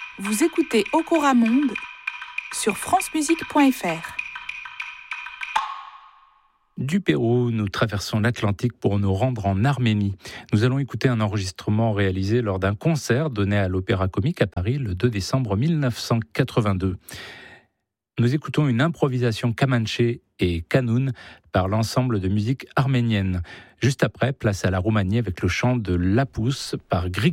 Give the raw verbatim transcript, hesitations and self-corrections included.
Vous écoutez Okora Monde sur francemusique point f r. Du Pérou, nous traversons l'Atlantique pour nous rendre en Arménie. Nous allons écouter un enregistrement réalisé lors d'un concert donné à l'Opéra Comique à Paris le deux décembre mille neuf cent quatre-vingt-deux. Nous écoutons une improvisation kamanché et kanoun par l'ensemble de musique arménienne. Juste après, place à la Roumanie avec le chant de Lapousse par Grigori.